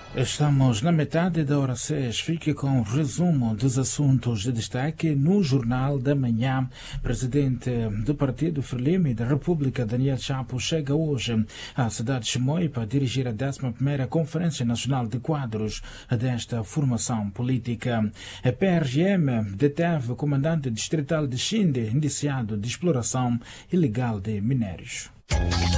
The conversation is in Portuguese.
Estamos na metade da hora 6. Fique com o resumo dos assuntos de destaque no Jornal da Manhã. Presidente do Partido Frelimo da República, Daniel Chapo, chega hoje à cidade de Chimoio para dirigir a 11ª Conferência Nacional de Quadros desta formação política. A PRGM deteve o comandante distrital de Xinde, indiciado de exploração ilegal de minérios.